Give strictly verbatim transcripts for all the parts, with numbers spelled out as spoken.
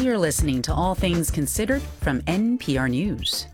You're listening to All Things Considered from N P R News.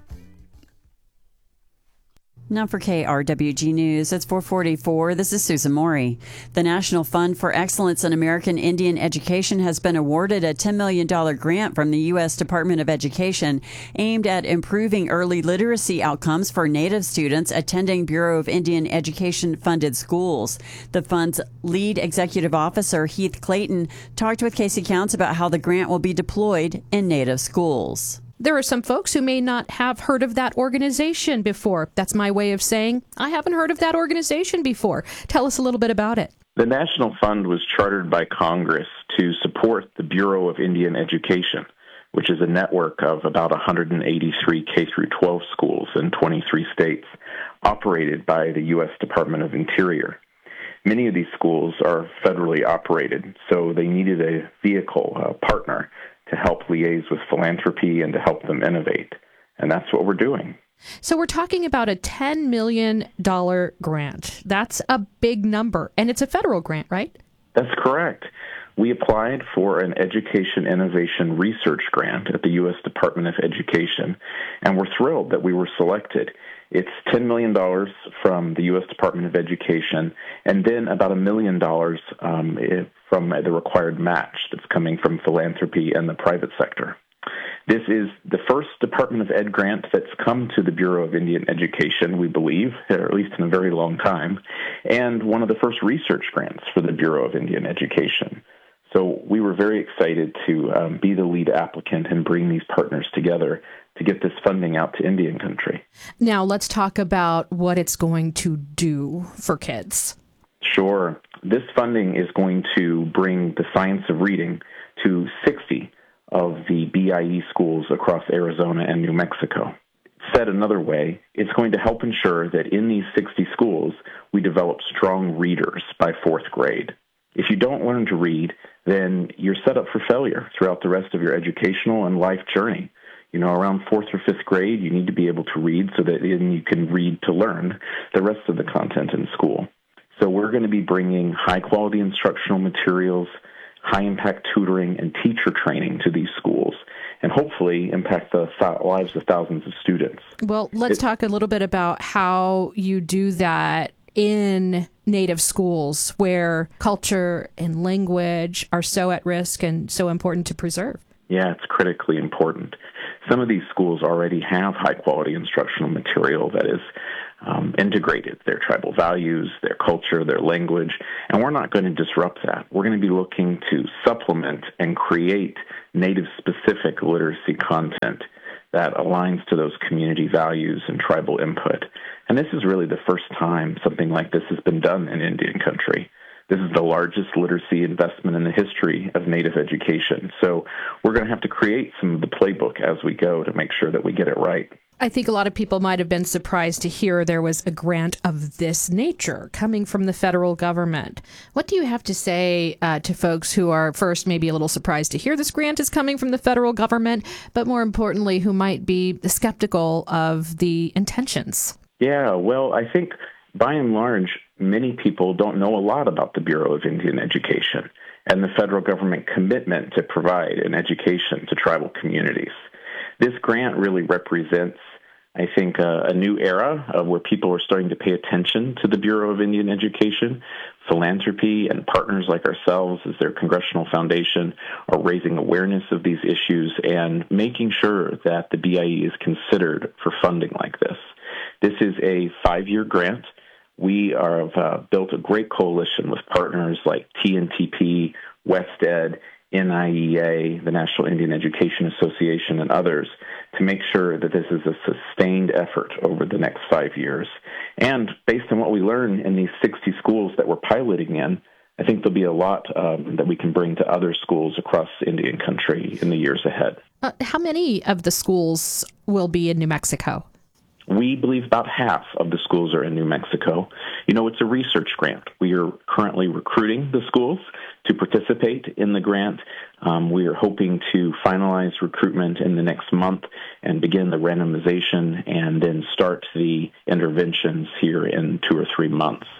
Now for K R W G News, it's four forty-four. This is Susan Morey. The National Fund for Excellence in American Indian Education has been awarded a ten million dollars grant from the U S Department of Education aimed at improving early literacy outcomes for Native students attending Bureau of Indian Education funded schools. The fund's lead executive officer, Heath Clayton, talked with Casey Counts about how the grant will be deployed in Native schools. There are some folks who may not have heard of that organization before. That's my way of saying, I haven't heard of that organization before. Tell us a little bit about it. The National Fund was chartered by Congress to support the Bureau of Indian Education, which is a network of about one hundred eighty-three K through twelve schools in twenty-three states, operated by the U S Department of Interior. Many of these schools are federally operated, so they needed a vehicle, a partner, to help liaise with philanthropy and to help them innovate. And that's what we're doing. So we're talking about a ten million dollars grant. That's a big number. And it's a federal grant, right? That's correct. We applied for an Education Innovation Research Grant at the U S Department of Education, and we're thrilled that we were selected. It's ten million dollars from the U S Department of Education, and then about a million dollars um, from the required match that's coming from philanthropy and the private sector. This is the first Department of Ed grant that's come to the Bureau of Indian Education, we believe, or at least in a very long time, and one of the first research grants for the Bureau of Indian Education. So we were very excited to um, be the lead applicant and bring these partners together to get this funding out to Indian country. Now let's talk about what it's going to do for kids. Sure. This funding is going to bring the science of reading to sixty of the B I E schools across Arizona and New Mexico. Said another way, it's going to help ensure that in these sixty schools, we develop strong readers by fourth grade. If you don't learn to read, then you're set up for failure throughout the rest of your educational and life journey. You know, around fourth or fifth grade, you need to be able to read so that then you can read to learn the rest of the content in school. So we're going to be bringing high-quality instructional materials, high-impact tutoring, and teacher training to these schools, and hopefully impact the lives of thousands of students. Well, let's it, talk a little bit about how you do that in Native schools where culture and language are so at risk and so important to preserve. Yeah, it's critically important. Some of these schools already have high-quality instructional material that is um, integrated, their tribal values, their culture, their language, and we're not going to disrupt that. We're going to be looking to supplement and create Native-specific literacy content that aligns to those community values and tribal input. And this is really the first time something like this has been done in Indian country. This is the largest literacy investment in the history of Native education. So we're going to have to create some of the playbook as we go to make sure that we get it right. I think a lot of people might have been surprised to hear there was a grant of this nature coming from the federal government. What do you have to say uh, to folks who are first maybe a little surprised to hear this grant is coming from the federal government, but more importantly, who might be skeptical of the intentions? Yeah, well, I think by and large, many people don't know a lot about the Bureau of Indian Education and the federal government commitment to provide an education to tribal communities. This grant really represents, I think, a, a new era of where people are starting to pay attention to the Bureau of Indian Education. Philanthropy and partners like ourselves as their congressional foundation are raising awareness of these issues and making sure that the B I E is considered for funding like this. This is a five-year grant. We are, have uh, built a great coalition with partners like T N T P, WestEd, N I E A, the National Indian Education Association, and others to make sure that this is a sustained effort over the next five years. And based on what we learn in these sixty schools that we're piloting in, I think there'll be a lot um, that we can bring to other schools across Indian country in the years ahead. Uh, how many of the schools will be in New Mexico? We believe about half of the schools are in New Mexico. You know, it's a research grant. We are currently recruiting the schools to participate in the grant. Um, we are hoping to finalize recruitment in the next month and begin the randomization and then start the interventions here in two or three months.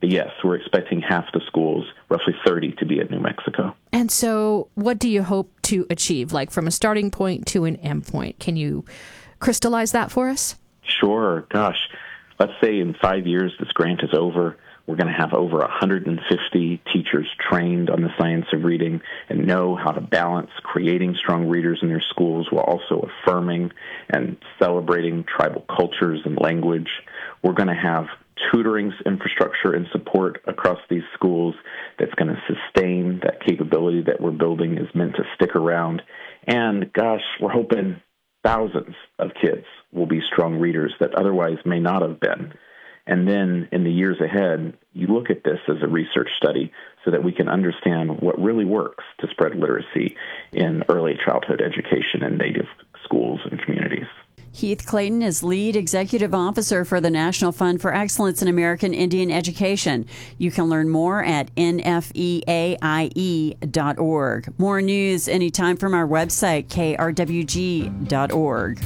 But yes, we're expecting half the schools, roughly thirty, to be at New Mexico. And so what do you hope to achieve, like from a starting point to an end point? Can you crystallize that for us? Sure. Gosh, let's say in five years this grant is over. We're going to have over one hundred fifty teachers trained on the science of reading and know how to balance creating strong readers in their schools while also affirming and celebrating tribal cultures and language. We're going to have tutoring infrastructure and support across these schools that's going to sustain that capability that we're building is meant to stick around. And gosh, we're hoping thousands of kids will be strong readers that otherwise may not have been. And then in the years ahead, you look at this as a research study so that we can understand what really works to spread literacy in early childhood education in Native schools and communities. Heath Clayton is lead executive officer for the National Fund for Excellence in American Indian Education. You can learn more at N F E A I E dot org. More news anytime from our website, K R W G dot org.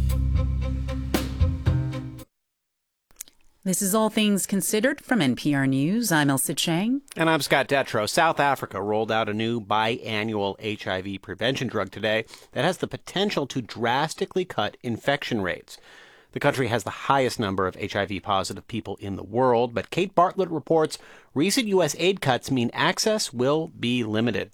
This is All Things Considered from N P R News. I'm Elsa Chang. And I'm Scott Detrow. South Africa rolled out a new biannual H I V prevention drug today that has the potential to drastically cut infection rates. The country has the highest number of H I V-positive people in the world, but Kate Bartlett reports recent U S aid cuts mean access will be limited.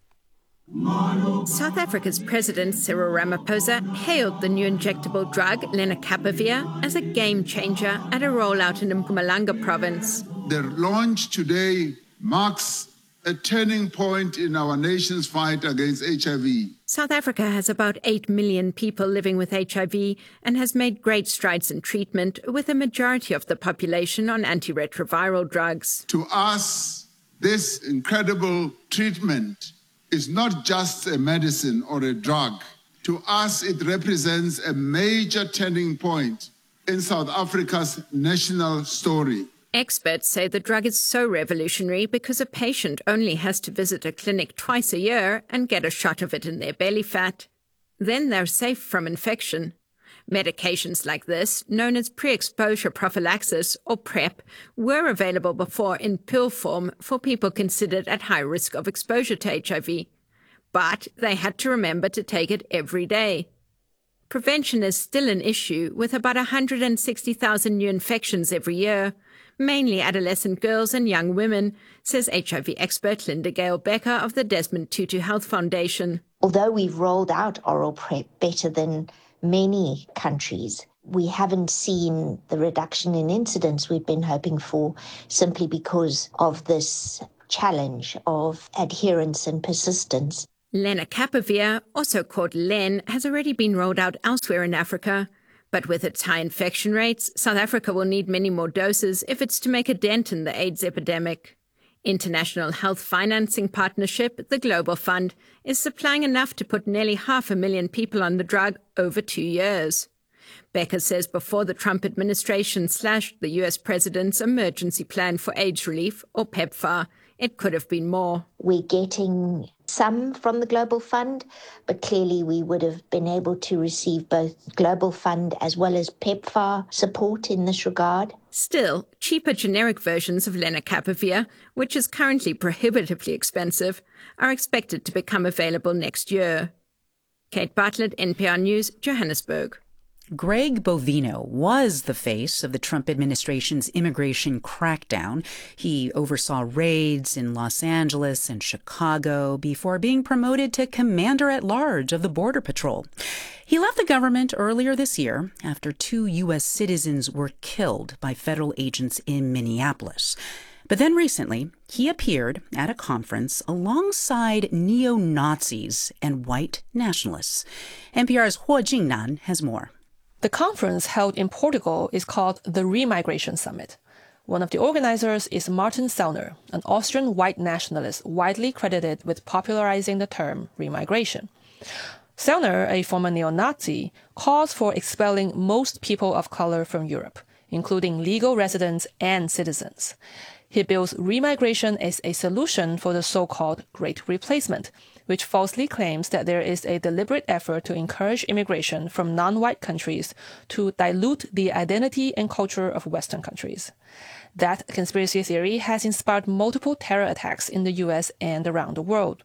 South Africa's President Cyril Ramaphosa hailed the new injectable drug, lenacapavir, as a game-changer at a rollout in Mpumalanga province. The launch today marks a turning point in our nation's fight against H I V. South Africa has about eight million people living with H I V and has made great strides in treatment, with a majority of the population on antiretroviral drugs. To us, this incredible treatment is not just a medicine or a drug. To us, it represents a major turning point in South Africa's national story. Experts say the drug is so revolutionary because a patient only has to visit a clinic twice a year and get a shot of it in their belly fat. Then they're safe from infection. Medications like this, known as pre-exposure prophylaxis or PrEP, were available before in pill form for people considered at high risk of exposure to H I V. But they had to remember to take it every day. Prevention is still an issue, with about one hundred sixty thousand new infections every year, mainly adolescent girls and young women, says H I V expert Linda Gale Becker of the Desmond Tutu Health Foundation. Although we've rolled out oral PrEP better than many countries, we haven't seen the reduction in incidence we've been hoping for, simply because of this challenge of adherence and persistence. Lenacapavir, also called Len, has already been rolled out elsewhere in Africa. But with its high infection rates, South Africa will need many more doses if it's to make a dent in the AIDS epidemic. International Health Financing Partnership, the Global Fund, is supplying enough to put nearly half a million people on the drug over two years. Becker says before the Trump administration slashed the U S president's Emergency Plan for AIDS Relief, or PEPFAR, it could have been more. We're getting some from the Global Fund, but clearly we would have been able to receive both Global Fund as well as PEPFAR support in this regard. Still, cheaper generic versions of lenacapavir, which is currently prohibitively expensive, are expected to become available next year. Kate Bartlett, N P R News, Johannesburg. Greg Bovino was the face of the Trump administration's immigration crackdown. He oversaw raids in Los Angeles and Chicago before being promoted to commander-at-large of the Border Patrol. He left the government earlier this year after two U S citizens were killed by federal agents in Minneapolis. But then recently, he appeared at a conference alongside neo-Nazis and white nationalists. N P R's Huo Jingnan has more. The conference held in Portugal is called the Remigration Summit. One of the organizers is Martin Sellner, an Austrian white nationalist widely credited with popularizing the term remigration. Sellner, a former neo-Nazi, calls for expelling most people of color from Europe, including legal residents and citizens. He bills remigration as a solution for the so-called Great Replacement, which falsely claims that there is a deliberate effort to encourage immigration from non-white countries to dilute the identity and culture of Western countries. That conspiracy theory has inspired multiple terror attacks in the U S and around the world.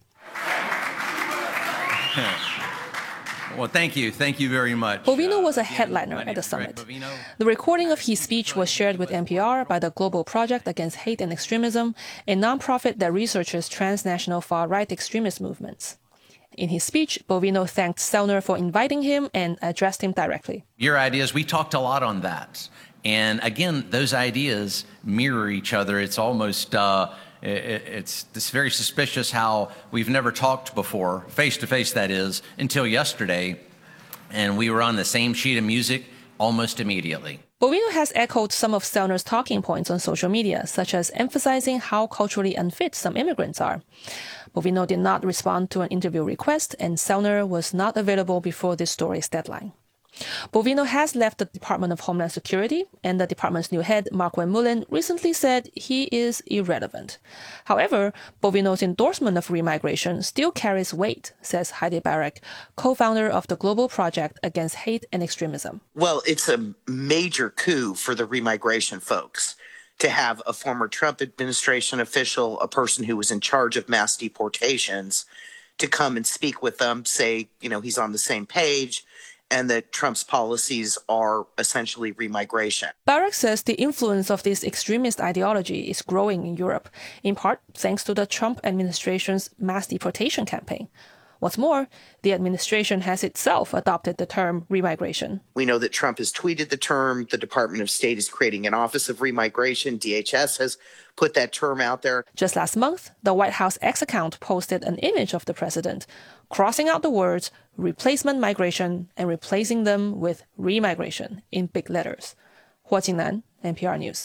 Well, thank you. Thank you very much. Bovino was a headliner at the summit. The recording of his speech was shared with N P R by the Global Project Against Hate and Extremism, a nonprofit that researches transnational far-right extremist movements. In his speech, Bovino thanked Sellner for inviting him and addressed him directly. Your ideas, we talked a lot on that. And again, those ideas mirror each other. It's almost, uh, it, it's, it's very suspicious how we've never talked before, face-to-face that is, until yesterday. And we were on the same sheet of music almost immediately. Bovino has echoed some of Sellner's talking points on social media, such as emphasizing how culturally unfit some immigrants are. Bovino did not respond to an interview request, and Sellner was not available before this story's deadline. Bovino has left the Department of Homeland Security, and the department's new head, Mark Van Mullen, recently said he is irrelevant. However, Bovino's endorsement of remigration still carries weight, says Heidi Barak, co-founder of the Global Project Against Hate and Extremism. Well, it's a major coup for the remigration folks to have a former Trump administration official, a person who was in charge of mass deportations, to come and speak with them, say, you know, he's on the same page, and that Trump's policies are essentially remigration. Barak says the influence of this extremist ideology is growing in Europe, in part thanks to the Trump administration's mass deportation campaign. What's more, the administration has itself adopted the term remigration. We know that Trump has tweeted the term. The Department of State is creating an Office of Remigration. D H S has put that term out there. Just last month, the White House X account posted an image of the president, crossing out the words replacement migration and replacing them with remigration in big letters. Hua Jingnan, N P R News.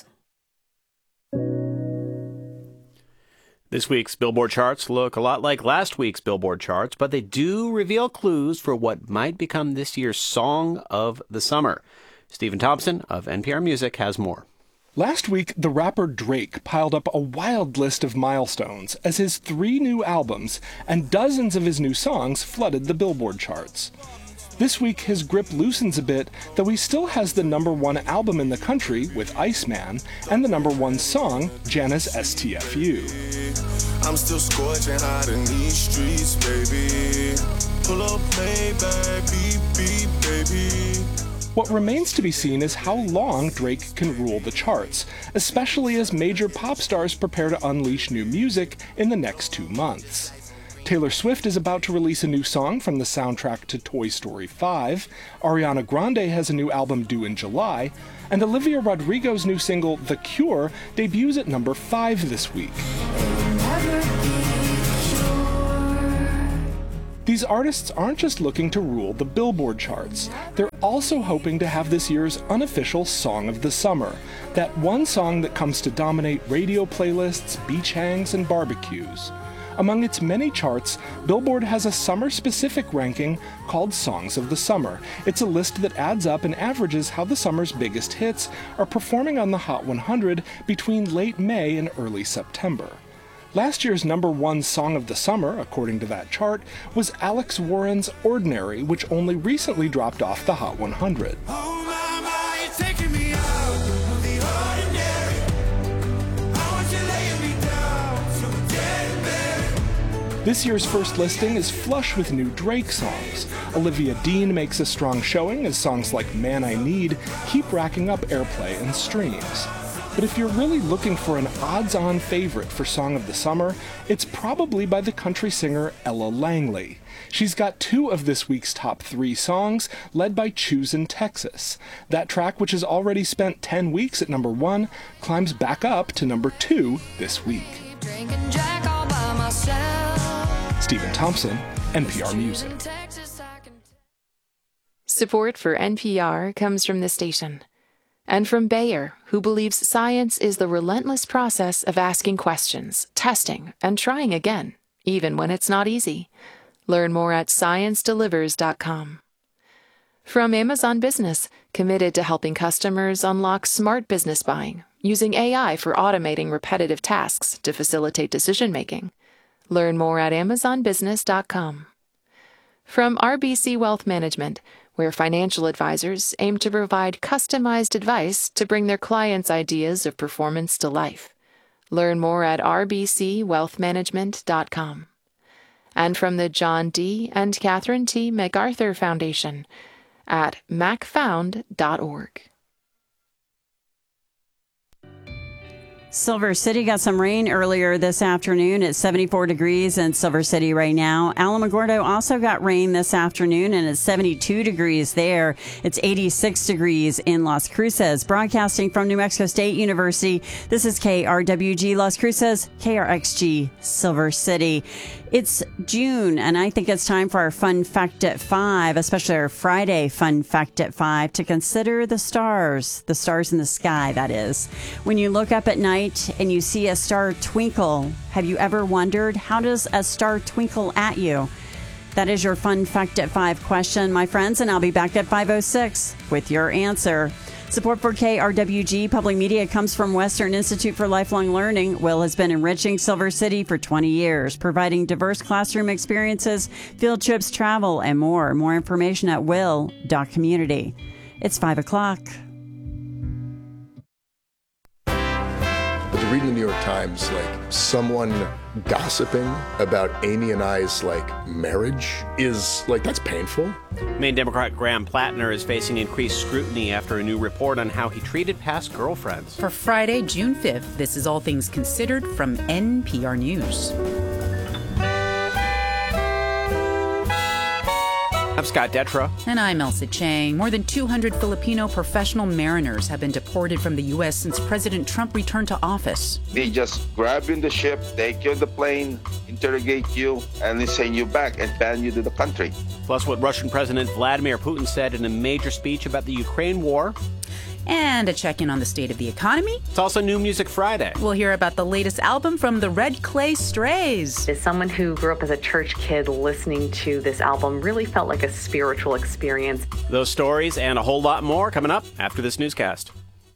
This week's Billboard charts look a lot like last week's Billboard charts, but they do reveal clues for what might become this year's Song of the Summer. Stephen Thompson of N P R Music has more. Last week, the rapper Drake piled up a wild list of milestones as his three new albums and dozens of his new songs flooded the Billboard charts. This week, his grip loosens a bit, though he still has the number one album in the country with Iceman and the number one song, Janice S T F U. I'm still scorching hot in these streets, baby. Pull up, Maybach, beep, beep, baby. What remains to be seen is how long Drake can rule the charts, especially as major pop stars prepare to unleash new music in the next two months. Taylor Swift is about to release a new song from the soundtrack to Toy Story five, Ariana Grande has a new album due in July, and Olivia Rodrigo's new single, The Cure, debuts at number five this week. These artists aren't just looking to rule the Billboard charts. They're also hoping to have this year's unofficial Song of the Summer, that one song that comes to dominate radio playlists, beach hangs, and barbecues. Among its many charts, Billboard has a summer-specific ranking called Songs of the Summer. It's a list that adds up and averages how the summer's biggest hits are performing on the Hot one hundred between late May and early September. Last year's number one Song of the Summer, according to that chart, was Alex Warren's Ordinary, which only recently dropped off the Hot one hundred. Oh my, my, you're taking me out of the ordinary. I want you laying me down so dead bad. This year's first listing is flush with new Drake songs. Olivia Dean makes a strong showing as songs like Man I Need keep racking up airplay and streams. But if you're really looking for an odds-on favorite for Song of the Summer, it's probably by the country singer Ella Langley. She's got two of this week's top three songs, led by Choosin' Texas. That track, which has already spent ten weeks at number one, climbs back up to number two this week. Stephen Thompson, N P R Music. Support for N P R comes from the station. And from Bayer, who believes science is the relentless process of asking questions, testing, and trying again, even when it's not easy. Learn more at science delivers dot com. From Amazon Business, committed to helping customers unlock smart business buying, using A I for automating repetitive tasks to facilitate decision-making. Learn more at amazon business dot com. From R B C Wealth Management, where financial advisors aim to provide customized advice to bring their clients' ideas of performance to life. Learn more at r b c wealth management dot com. And from the John D. and Catherine T. MacArthur Foundation at mac found dot org. Silver City got some rain earlier this afternoon. It's seventy-four degrees in Silver City right now. Alamogordo also got rain this afternoon, and it's seventy-two degrees there. It's eighty-six degrees in Las Cruces. Broadcasting from New Mexico State University, this is K R W G Las Cruces, K R X G Silver City. It's June, and I think it's time for our Fun Fact at five, especially our Friday Fun Fact at five, to consider the stars, the stars in the sky, that is. When you look up at night and you see a star twinkle, have you ever wondered, how does a star twinkle at you? That is your Fun Fact at five question, my friends, and I'll be back at five oh six with your answer. Support for K R W G Public Media comes from Western Institute for Lifelong Learning. Will has been enriching Silver City for twenty years, providing diverse classroom experiences, field trips, travel, and more. More information at will dot community. It's five o'clock. But to read in the New York Times, like, someone gossiping about Amy and I's, like, marriage is, like, that's painful. Maine Democrat Graham Plattner is facing increased scrutiny after a new report on how he treated past girlfriends. For Friday, June fifth, this is All Things Considered from N P R News. I'm Scott Detrow. And I'm Elsa Chang. More than two hundred Filipino professional mariners have been deported from the U S since President Trump returned to office. They just grab you in the ship, take you on the plane, interrogate you, and then send you back and ban you to the country. Plus what Russian President Vladimir Putin said in a major speech about the Ukraine war. And a check-in on the state of the economy. It's also New Music Friday. We'll hear about the latest album from the Red Clay Strays. As someone who grew up as a church kid, listening to this album really felt like a spiritual experience. Those stories and a whole lot more coming up after this newscast.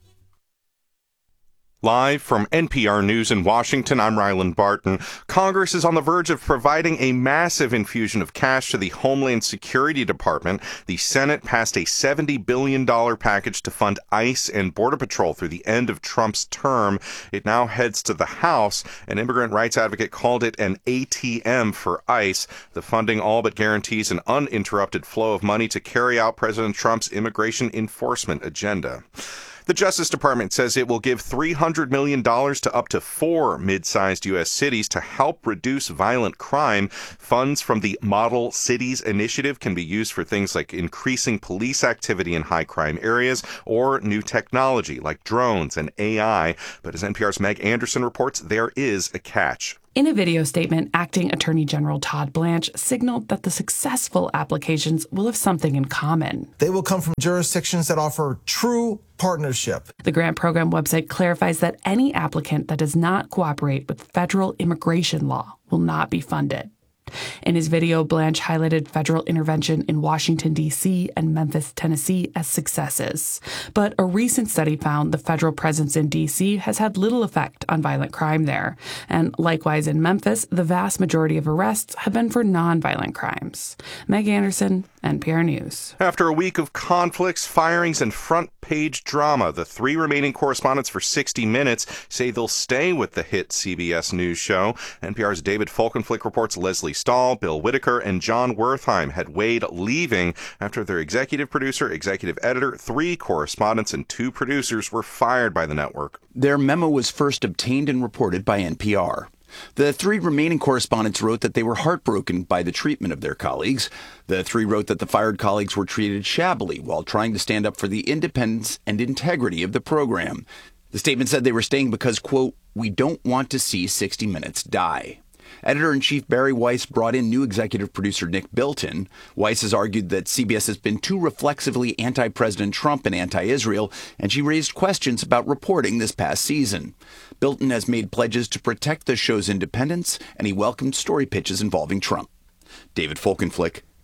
Live from N P R News in Washington, I'm Ryland Barton. Congress is on the verge of providing a massive infusion of cash to the Homeland Security Department. The Senate passed a seventy billion dollars package to fund ICE and Border Patrol through the end of Trump's term. It now heads to the House. An immigrant rights advocate called it an A T M for ICE. The funding all but guarantees an uninterrupted flow of money to carry out President Trump's immigration enforcement agenda. The Justice Department says it will give three hundred million dollars to up to four mid-sized U S cities to help reduce violent crime. Funds from the Model Cities Initiative can be used for things like increasing police activity in high-crime areas or new technology like drones and A I. But as N P R's Meg Anderson reports, there is a catch. In a video statement, Acting Attorney General Todd Blanche signaled that the successful applications will have something in common. They will come from jurisdictions that offer true partnership. The grant program website clarifies that any applicant that does not cooperate with federal immigration law will not be funded. In his video, Blanche highlighted federal intervention in Washington, D C and Memphis, Tennessee as successes. But a recent study found the federal presence in D C has had little effect on violent crime there. And likewise in Memphis, the vast majority of arrests have been for nonviolent crimes. Meg Anderson, N P R News. After a week of conflicts, firings, and front-page drama, the three remaining correspondents for sixty minutes say they'll stay with the hit C B S News show. N P R's David Folkenflik reports Leslie Stahl, Bill Whitaker, and John Wertheim had weighed leaving after their executive producer, executive editor, three correspondents, and two producers were fired by the network. Their memo was first obtained and reported by N P R. The three remaining correspondents wrote that they were heartbroken by the treatment of their colleagues. The three wrote that the fired colleagues were treated shabbily while trying to stand up for the independence and integrity of the program. The statement said they were staying because, quote, "we don't want to see sixty minutes die." Editor-in-Chief Barry Weiss brought in new executive producer Nick Bilton. Weiss has argued that C B S has been too reflexively anti-President Trump and anti-Israel, and she raised questions about reporting this past season. Bilton has made pledges to protect the show's independence, and he welcomed story pitches involving Trump. David Folkenflik,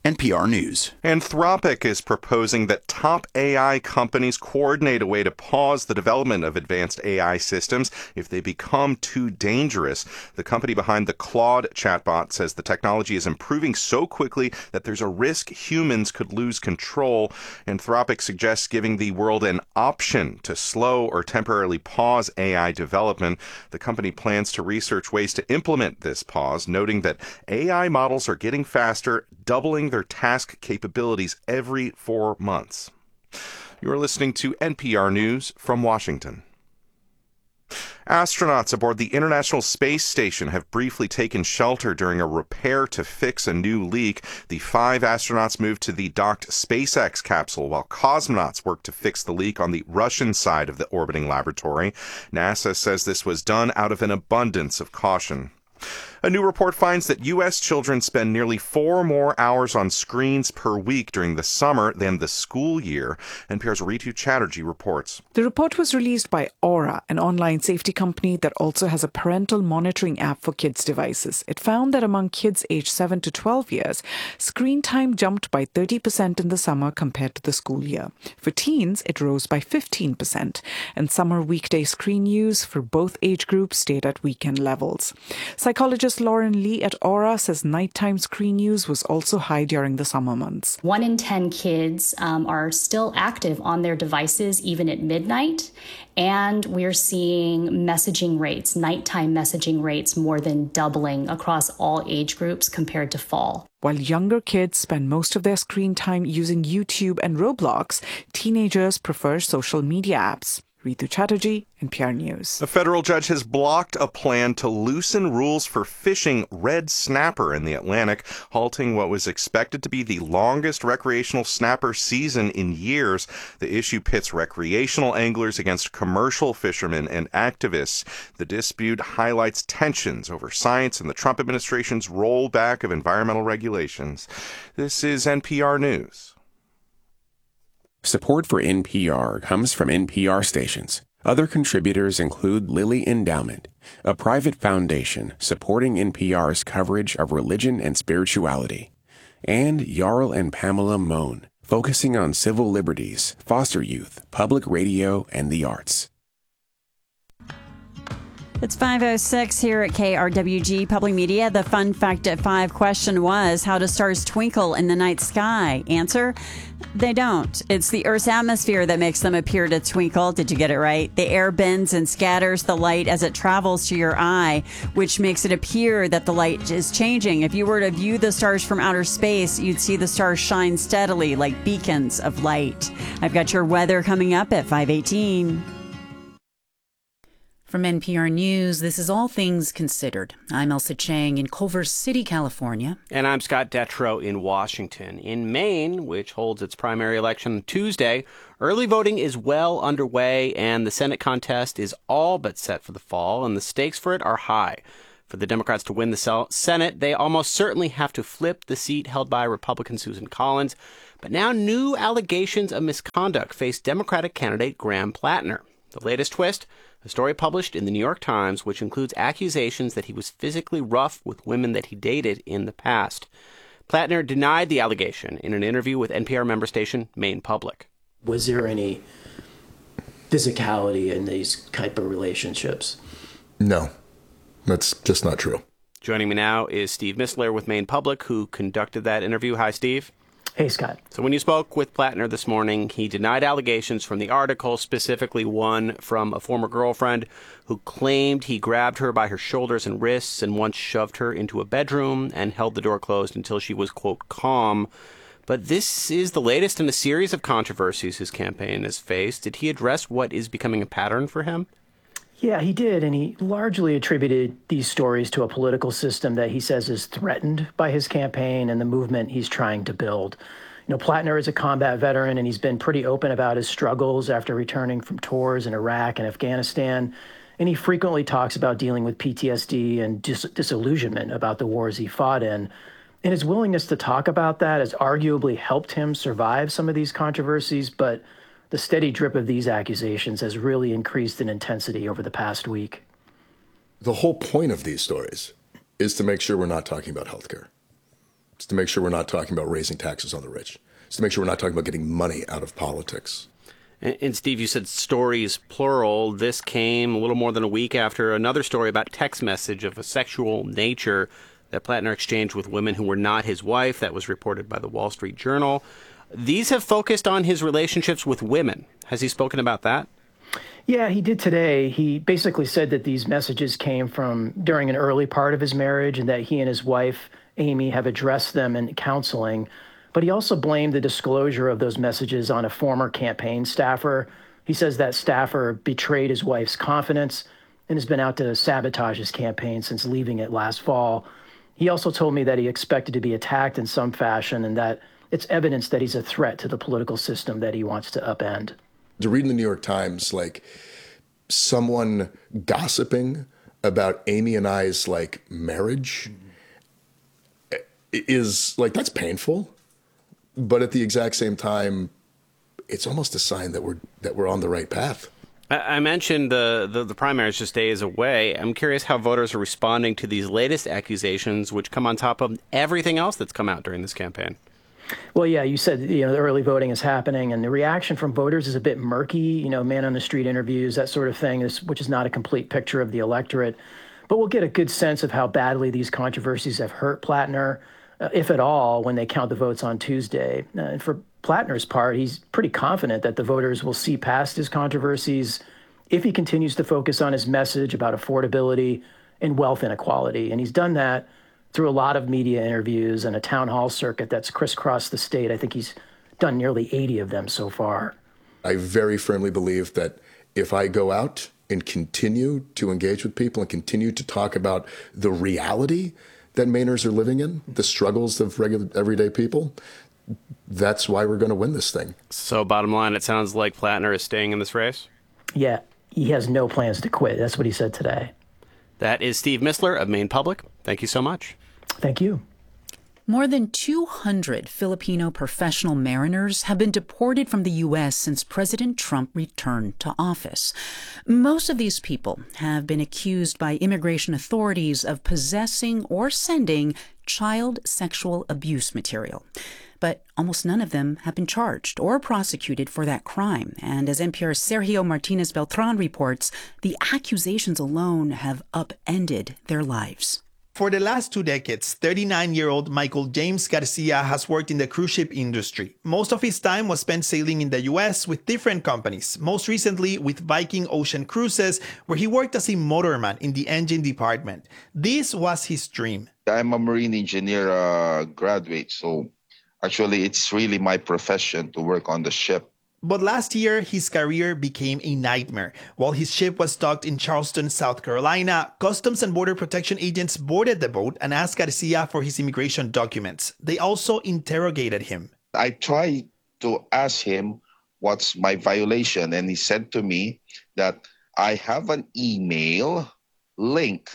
N P R News. Anthropic is proposing that top A I companies coordinate a way to pause the development of advanced A I systems if they become too dangerous. The company behind the Claude chatbot says the technology is improving so quickly that there's a risk humans could lose control. Anthropic suggests giving the world an option to slow or temporarily pause A I development. The company plans to research ways to implement this pause, noting that A I models are getting faster, doubling their task capabilities every four months. You're listening to N P R News from Washington. Astronauts aboard the International Space Station have briefly taken shelter during a repair to fix a new leak. The five astronauts moved to the docked SpaceX capsule while cosmonauts worked to fix the leak on the Russian side of the orbiting laboratory. NASA says this was done out of an abundance of caution. A new report finds that U S children spend nearly four more hours on screens per week during the summer than the school year. N P R's Ritu Chatterjee reports. The report was released by Aura, an online safety company that also has a parental monitoring app for kids' devices. It found that among kids aged seven to twelve years, screen time jumped by thirty percent in the summer compared to the school year. For teens, it rose by fifteen percent, and summer weekday screen use for both age groups stayed at weekend levels. Psychologist Lauren Lee at Aura says nighttime screen use was also high during the summer months. One in ten kids um, are still active on their devices even at midnight, and we're seeing messaging rates, nighttime messaging rates, more than doubling across all age groups compared to fall. While younger kids spend most of their screen time using YouTube and Roblox, teenagers prefer social media apps. Ritu Chatterjee, N P R News. A federal judge has blocked a plan to loosen rules for fishing red snapper in the Atlantic, halting what was expected to be the longest recreational snapper season in years. The issue pits recreational anglers against commercial fishermen and activists. The dispute highlights tensions over science and the Trump administration's rollback of environmental regulations. This is N P R News. Support for N P R comes from N P R stations. Other contributors include Lilly Endowment, a private foundation supporting N P R's coverage of religion and spirituality, and Jarl and Pamela Mohn, focusing on civil liberties, foster youth, public radio, and the arts. It's five oh six here at K R W G Public Media. The fun fact at five question was, how do stars twinkle in the night sky? Answer, they don't. It's the Earth's atmosphere that makes them appear to twinkle. Did you get it right? The air bends and scatters the light as it travels to your eye, which makes it appear that the light is changing. If you were to view the stars from outer space, you'd see the stars shine steadily like beacons of light. I've got your weather coming up at five eighteen. From N P R News, this is All Things Considered. I'm Elsa Chang in Culver City, California. And I'm Scott Detrow in Washington. In Maine, which holds its primary election Tuesday, early voting is well underway, and the Senate contest is all but set for the fall, and the stakes for it are high. For the Democrats to win the Senate, they almost certainly have to flip the seat held by Republican Susan Collins. But now new allegations of misconduct face Democratic candidate Graham Plattner. The latest twist? A story published in the New York Times, which includes accusations that he was physically rough with women that he dated in the past. Plattner denied the allegation in an interview with N P R member station Maine Public. Was there any physicality in these type of relationships? No, that's just not true. Joining me now is Steve Mistler with Maine Public, who conducted that interview. Hi, Steve. Hey, Scott. So when you spoke with Plattner this morning, he denied allegations from the article, specifically one from a former girlfriend who claimed he grabbed her by her shoulders and wrists and once shoved her into a bedroom and held the door closed until she was, quote, calm. But this is the latest in a series of controversies his campaign has faced. Did he address what is becoming a pattern for him? Yeah, he did, and he largely attributed these stories to a political system that he says is threatened by his campaign and the movement he's trying to build. You know, Plattner is a combat veteran, and he's been pretty open about his struggles after returning from tours in Iraq and Afghanistan, and he frequently talks about dealing with P T S D and dis- disillusionment about the wars he fought in. And his willingness to talk about that has arguably helped him survive some of these controversies, but the steady drip of these accusations has really increased in intensity over the past week. The whole point of these stories is to make sure we're not talking about healthcare. It's to make sure we're not talking about raising taxes on the rich. It's to make sure we're not talking about getting money out of politics. And, and Steve, you said stories plural. This came a little more than a week after another story about text message of a sexual nature that Plattner exchanged with women who were not his wife. That was reported by the Wall Street Journal. These have focused on his relationships with women. Has he spoken about that? Yeah, he did today. He basically said that these messages came from during an early part of his marriage and that he and his wife, Amy, have addressed them in counseling. But he also blamed the disclosure of those messages on a former campaign staffer. He says that staffer betrayed his wife's confidence and has been out to sabotage his campaign since leaving it last fall. He also told me that he expected to be attacked in some fashion and that it's evidence that he's a threat to the political system that he wants to upend. To read in the New York Times, like, someone gossiping about Amy and I's, like, marriage mm-hmm. is, like, that's painful. But at the exact same time, it's almost a sign that we're that we're on the right path. I mentioned the, the, the primaries just days away. I'm curious how voters are responding to these latest accusations, which come on top of everything else that's come out during this campaign. Well, yeah, you said, you know, the early voting is happening and the reaction from voters is a bit murky, you know, man on the street interviews, that sort of thing, is, which is not a complete picture of the electorate. But we'll get a good sense of how badly these controversies have hurt Plattner, uh, if at all, when they count the votes on Tuesday. Uh, and for Plattner's part, he's pretty confident that the voters will see past his controversies if he continues to focus on his message about affordability and wealth inequality. And he's done that through a lot of media interviews and a town hall circuit that's crisscrossed the state. I think he's done nearly eighty of them so far. I very firmly believe that if I go out and continue to engage with people and continue to talk about the reality that Mainers are living in, the struggles of regular everyday people, that's why we're going to win this thing. So bottom line, it sounds like Plattner is staying in this race? Yeah, he has no plans to quit. That's what he said today. That is Steve Mistler of Maine Public. Thank you so much. Thank you. More than two hundred Filipino professional mariners have been deported from the U S since President Trump returned to office. Most of these people have been accused by immigration authorities of possessing or sending child sexual abuse material. But almost none of them have been charged or prosecuted for that crime. And as N P R's Sergio Martinez Beltran reports, the accusations alone have upended their lives. For the last two decades, thirty-nine-year-old Michael James Garcia has worked in the cruise ship industry. Most of his time was spent sailing in the U S with different companies, most recently with Viking Ocean Cruises, where he worked as a motorman in the engine department. This was his dream. I'm a marine engineer uh, graduate, so actually it's really my profession to work on the ship. But last year, his career became a nightmare. While his ship was docked in Charleston, South Carolina, Customs and Border Protection agents boarded the boat and asked Garcia for his immigration documents. They also interrogated him. I tried to ask him what's my violation, and he said to me that I have an email link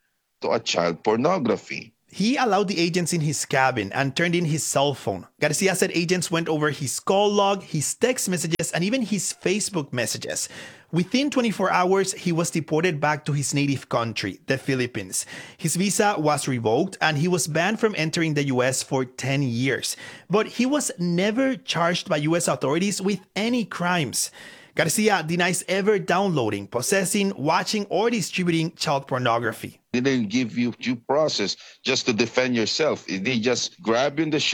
to a child pornography. He allowed the agents in his cabin and turned in his cell phone. Garcia said agents went over his call log, his text messages, and even his Facebook messages. Within twenty-four hours, he was deported back to his native country, the Philippines. His visa was revoked and he was banned from entering the U S for ten years. But he was never charged by U S authorities with any crimes. Garcia denies ever downloading, possessing, watching, or distributing child pornography. They didn't give you due process just to defend yourself. They just grab you in the